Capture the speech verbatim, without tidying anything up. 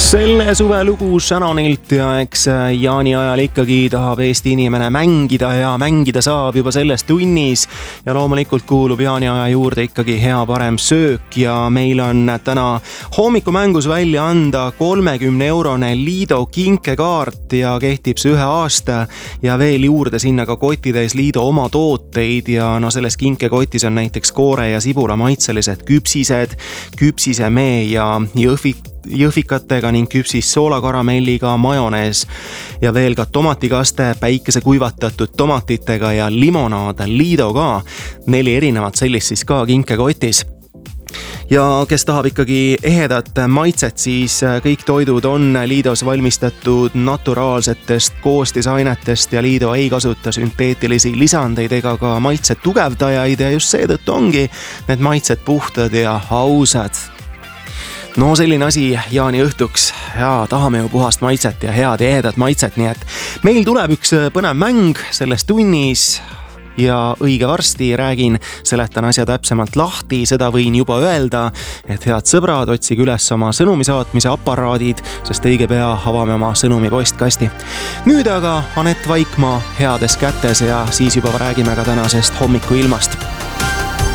Selle suve lugu Shannonilt ja eks Jaani ajal ikkagi tahab Eesti inimene mängida ja mängida saab juba selles tunnis. Ja loomulikult kuulub Jaani aja juurde ikkagi hea parem söök ja meil on täna hommikumängus välja anda kolmekümne eurone Liido kinkekaart ja kehtib see ühe aasta ja veel juurde sinna ka kotitäis Liido oma tooteid ja no selles kinkekotis on näiteks koore ja sibula maitselised küpsised, küpsisemee ja jõhvik jõhvikatega ning küpsis soolakaramelliga majonees ja veel ka tomatikaste päikese kuivatatud tomatitega ja limonaad Liido ka. Neli erinevat sellist siis ka kinkekotis. Ja kes tahab ikkagi ehedat maitset, siis kõik toidud on Liidos valmistatud naturaalsetest koostisainetest ja Liido ei kasuta sünteetilisi lisandeid ega ka maitset tugevdajaid ja just seetõttu ongi need maitsed puhtad ja ausad. No selline asi Jaani õhtuks ja tahame ju puhast maitset ja head ja ehedat maitset, nii et meil tuleb üks põnev mäng selles tunnis ja õige varsti räägin, seletan asja täpsemalt lahti, seda võin juba öelda, et head sõbrad, otsige üles oma sõnumi saatmise aparaadid, sest õige pea avame oma sõnumi postkasti. Nüüd aga Anett Vaikmaa heades kätes ja siis juba räägime ka tänasest hommikuilmast.